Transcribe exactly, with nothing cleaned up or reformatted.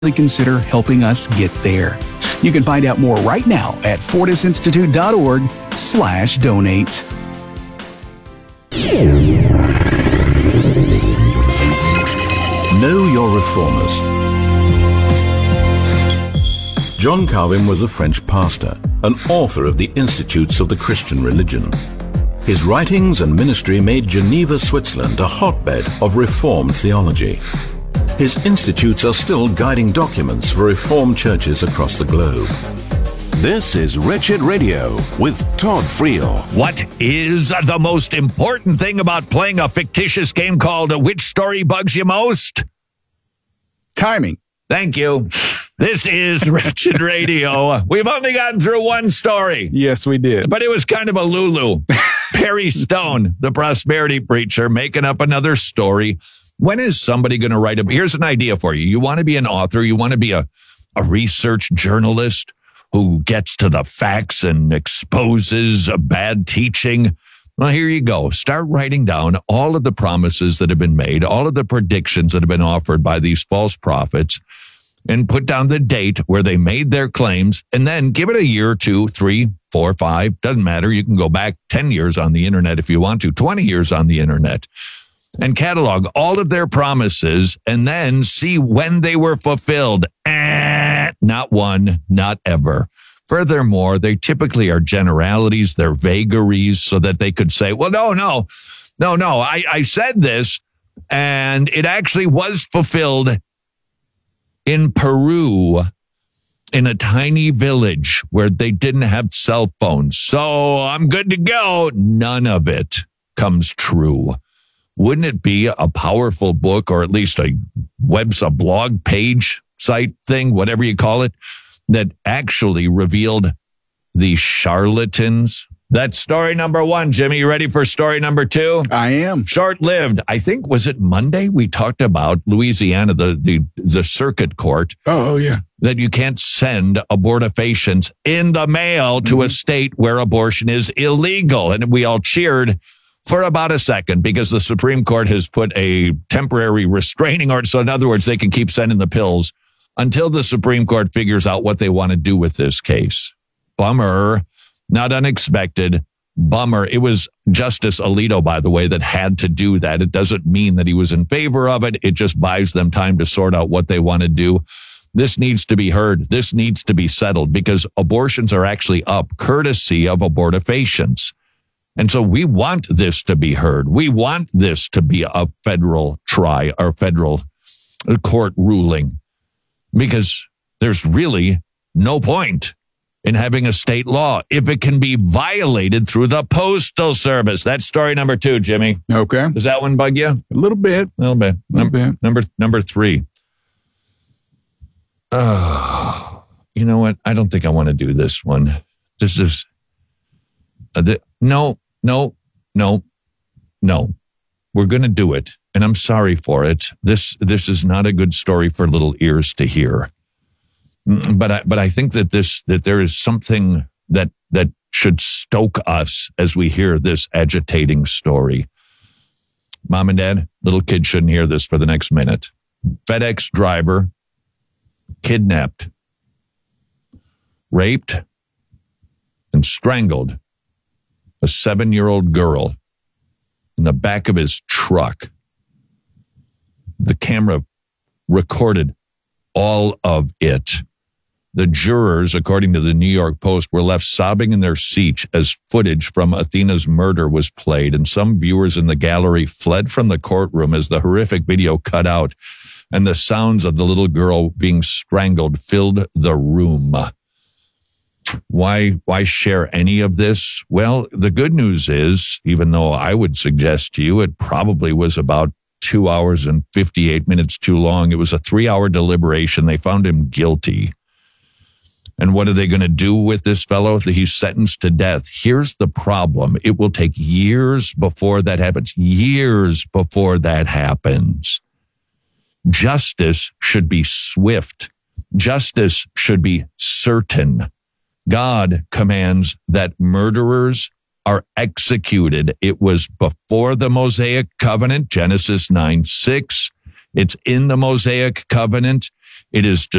consider helping us get there. You can find out more right now at fortisinstitute.org slash donate. Know your reformers. John Calvin was a French pastor, an author of the Institutes of the Christian Religion. His writings and ministry made Geneva, Switzerland a hotbed of Reformed theology. His institutes are still guiding documents for Reformed churches across the globe. This is Wretched Radio with Todd Friel. What is the most important thing about playing a fictitious game called Which Story Bugs You Most? Timing. Thank you. This is Wretched Radio. We've only gotten through one story. Yes, we did. But it was kind of a Lulu. Perry Stone, the prosperity preacher, making up another story. When is somebody going to write a... Here's an idea for you. You want to be an author. You want to be a, a research journalist who gets to the facts and exposes a bad teaching. Well, here you go. Start writing down all of the promises that have been made, all of the predictions that have been offered by these false prophets, and put down the date where they made their claims, and then give it a year, two, three, four, five. Doesn't matter. You can go back ten years on the internet if you want to, twenty years on the internet, and catalog all of their promises, and then see when they were fulfilled. Eh, not one, not ever. Furthermore, they typically are generalities, they're vagaries, so that they could say, well, no, no, no, no, I, I said this, and it actually was fulfilled in Peru, in a tiny village where they didn't have cell phones. So I'm good to go. None of it comes true. Wouldn't it be a powerful book, or at least a website, a blog page site thing, whatever you call it, that actually revealed the charlatans? That's story number one. Jimmy, you ready for story number two? I am. Short-lived. I think, was it Monday? We talked about Louisiana, the, the, the circuit court. Oh, yeah. That you can't send abortifacients in the mail to mm-hmm. a state where abortion is illegal. And we all cheered for about a second because the Supreme Court has put a temporary restraining order. So in other words, they can keep sending the pills until the Supreme Court figures out what they want to do with this case. Bummer. Not unexpected. Bummer. It was Justice Alito, by the way, that had to do that. It doesn't mean that he was in favor of it. It just buys them time to sort out what they want to do. This needs to be heard. This needs to be settled because abortions are actually up courtesy of abortifacients. And so we want this to be heard. We want this to be a federal try or federal court ruling because there's really no point in having a state law if it can be violated through the Postal Service. That's story number two, Jimmy. Okay. Does that one bug you? A little bit. A little bit. A little Num- bit. Number, number three. Oh, you know what? I don't think I want to do this one. This is... Uh, the, no, no, no, no. We're going to do it, and I'm sorry for it. This this is not a good story for little ears to hear. But I, but I think that this that there is something that that should stoke us as we hear this agitating story. Mom and Dad, little kid shouldn't hear this for the next minute. FedEx driver kidnapped, raped, and strangled a seven-year-old girl in the back of his truck. The camera recorded all of it. The jurors, according to the New York Post, were left sobbing in their seats as footage from Athena's murder was played, and some viewers in the gallery fled from the courtroom as the horrific video cut out, and the sounds of the little girl being strangled filled the room. Why, why share any of this? Well, the good news is, even though I would suggest to you it probably was about two hours and fifty-eight minutes too long, it was a three-hour deliberation. They found him guilty. And what are they going to do with this fellow? He's sentenced to death. Here's the problem. It will take years before that happens. Years before that happens. Justice should be swift. Justice should be certain. God commands that murderers are executed. It was before the Mosaic covenant, Genesis nine six. It's in the Mosaic covenant. It is